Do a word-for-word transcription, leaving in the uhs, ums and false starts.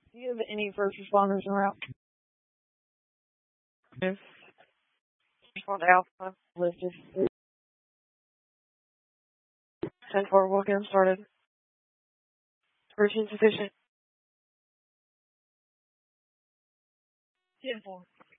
Do you have any first responders en route? If respond Alpha lifted. ten four, we'll get them started. First insufficient. ten four.